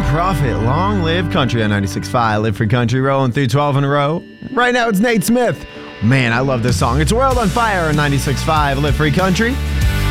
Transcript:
Prophet, long live country on 96.5. Live Free Country, rolling through 12 in a row. Right now it's Nate Smith. Man, I love this song. It's World on Fire on 96.5. Live Free Country.